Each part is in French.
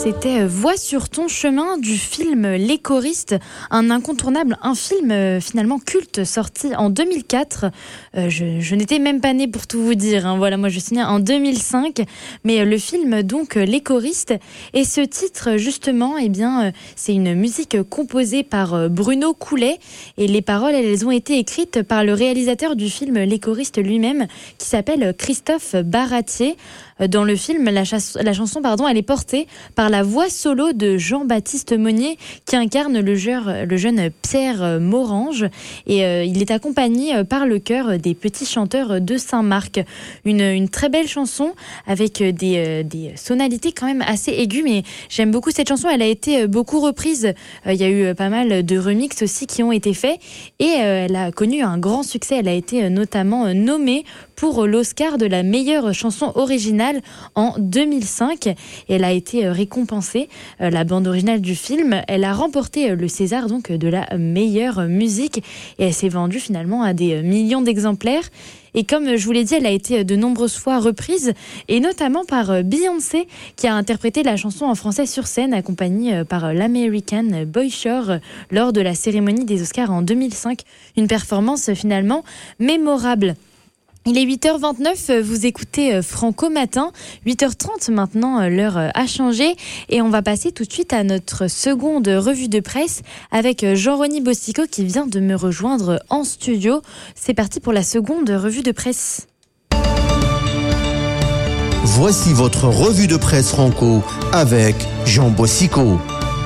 C'était Voix sur ton chemin du film Les choristes, un incontournable, un film finalement culte sorti en 2004. Je n'étais même pas née pour tout vous dire. Voilà, moi je suis née en 2005, mais le film donc Les choristes, et ce titre justement, c'est une musique composée par Bruno Coulet, et les paroles elles ont été écrites par le réalisateur du film Les choristes lui-même, qui s'appelle Christophe Baratier. Dans le film, la chanson, elle est portée par la voix solo de Jean-Baptiste Monnier, qui incarne le jeune Pierre Morange, et il est accompagné par le chœur des Petits Chanteurs de Saint-Marc. Une très belle chanson avec des sonalités quand même assez aiguës, mais j'aime beaucoup cette chanson. Elle a été beaucoup reprise. Il y a eu pas mal de remixes aussi qui ont été faits, et elle a connu un grand succès. Elle a été notamment nommée pour l'Oscar de la meilleure chanson originale en 2005, et elle a été récompensée. La bande originale du film, elle a remporté le César donc de la meilleure musique, et elle s'est vendue finalement à des millions d'exemplaires. Et comme je vous l'ai dit, elle a été de nombreuses fois reprise, et notamment par Beyoncé, qui a interprété la chanson en français sur scène, accompagnée par l'American Boy Shore lors de la cérémonie des Oscars en 2005. Une performance finalement mémorable. Il est 8h29, vous écoutez Franco Matin, 8h30 maintenant, l'heure a changé, et on va passer tout de suite à notre seconde revue de presse avec Jean-Rony Bosticot qui vient de me rejoindre en studio. C'est parti pour la seconde revue de presse. Voici votre revue de presse Franco avec Jean Bosticot.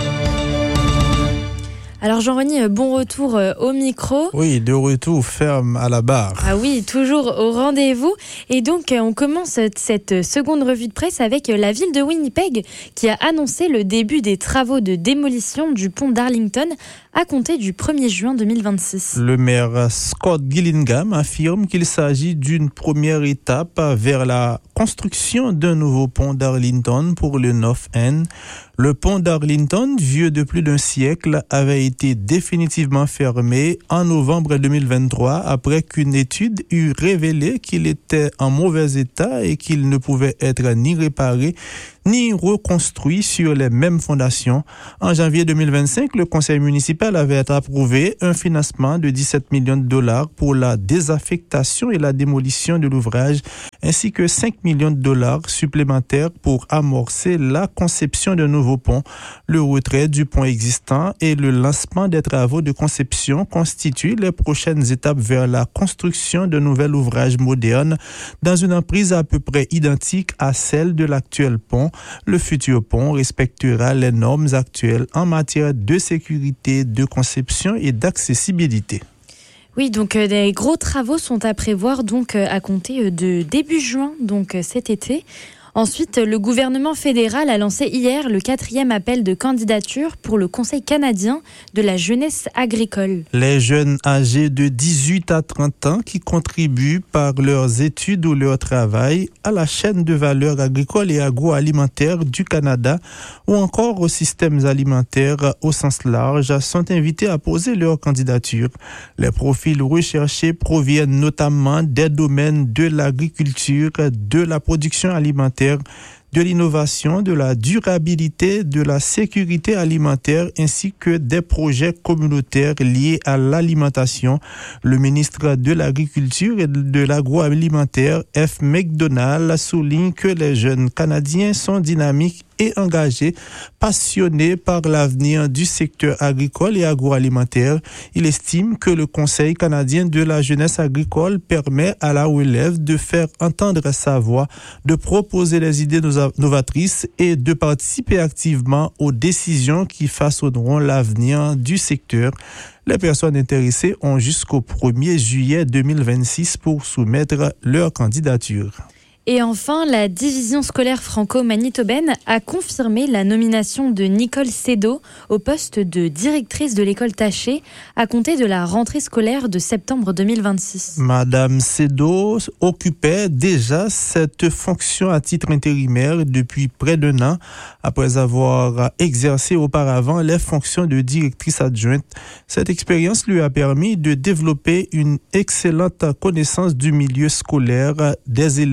Alors Jean-Rony, bon retour au micro. Oui, de retour ferme à la barre. Ah oui, toujours au rendez-vous. Et donc on commence cette seconde revue de presse avec la ville de Winnipeg qui a annoncé le début des travaux de démolition du pont d'Arlington à compter du 1er juin 2026. Le maire Scott Gillingham affirme qu'il s'agit d'une première étape vers la construction d'un nouveau pont d'Arlington pour le North End. Le pont d'Arlington, vieux de plus d'un siècle, avait été définitivement fermé en novembre 2023 après qu'une étude eut révélé qu'il était en mauvais état et qu'il ne pouvait être ni réparé ni reconstruit sur les mêmes fondations. En janvier 2025, le conseil municipal avait approuvé un financement de 17 millions de dollars pour la désaffectation et la démolition de l'ouvrage, ainsi que 5 millions de dollars supplémentaires pour amorcer la conception d'un nouveau pont. Le retrait du pont existant et le lancement des travaux de conception constituent les prochaines étapes vers la construction d'un nouvel ouvrage moderne dans une emprise à peu près identique à celle de l'actuel pont. Le futur pont respectera les normes actuelles en matière de sécurité, de conception et d'accessibilité. Oui, donc des gros travaux sont à prévoir donc à compter de début juin, donc cet été. Ensuite, le gouvernement fédéral a lancé hier le 4e appel de candidature pour le Conseil canadien de la jeunesse agricole. Les jeunes âgés de 18 à 30 ans qui contribuent par leurs études ou leur travail à la chaîne de valeur agricole et agroalimentaire du Canada ou encore aux systèmes alimentaires au sens large sont invités à poser leur candidature. Les profils recherchés proviennent notamment des domaines de l'agriculture, de la production alimentaire, de l'innovation, de la durabilité, de la sécurité alimentaire ainsi que des projets communautaires liés à l'alimentation. Le ministre de l'Agriculture et de l'Agroalimentaire, F. McDonald, souligne que les jeunes Canadiens sont dynamiques et engagés, passionnés par l'avenir du secteur agricole et agroalimentaire. Il estime que le Conseil canadien de la jeunesse agricole permet à la relève de faire entendre sa voix, de proposer des idées novatrices et de participer activement aux décisions qui façonneront l'avenir du secteur. Les personnes intéressées ont jusqu'au 1er juillet 2026 pour soumettre leur candidature. Et enfin, la division scolaire franco-manitobaine a confirmé la nomination de Nicole Sédot au poste de directrice de l'école Taché à compter de la rentrée scolaire de septembre 2026. Madame Sédot occupait déjà cette fonction à titre intérimaire depuis près d'un an, après avoir exercé auparavant les fonctions de directrice adjointe. Cette expérience lui a permis de développer une excellente connaissance du milieu scolaire, des élèves,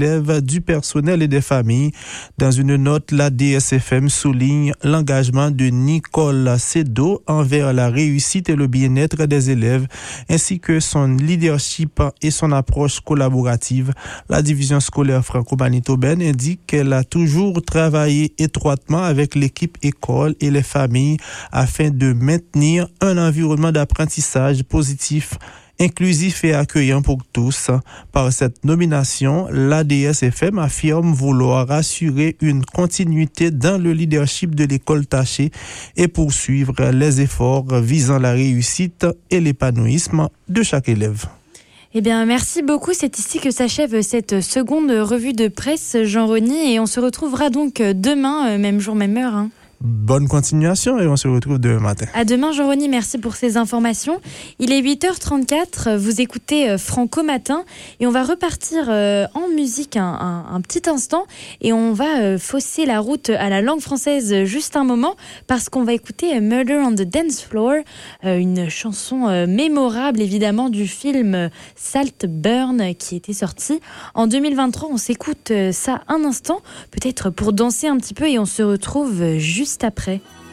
du personnel et des familles. Dans une note, la DSFM souligne l'engagement de Nicole Sédo envers la réussite et le bien-être des élèves, ainsi que son leadership et son approche collaborative. La division scolaire franco-manitobaine indique qu'elle a toujours travaillé étroitement avec l'équipe école et les familles afin de maintenir un environnement d'apprentissage positif, inclusif et accueillant pour tous. Par cette nomination, l'ADSFM affirme vouloir assurer une continuité dans le leadership de l'école tachée et poursuivre les efforts visant la réussite et l'épanouissement de chaque élève. Eh bien, merci beaucoup. C'est ici que s'achève cette seconde revue de presse, Jean-Rony, et on se retrouvera donc demain, même jour, même heure. Bonne continuation et on se retrouve demain matin. À demain, Jean-Rony, merci pour ces informations. Il est 8h34, vous écoutez Franco Matin et on va repartir en musique un petit instant et on va fausser la route à la langue française juste un moment parce qu'on va écouter Murder on the Dance Floor, une chanson mémorable évidemment du film Saltburn qui était sorti en 2023. On s'écoute ça un instant, peut-être pour danser un petit peu et on se retrouve juste après.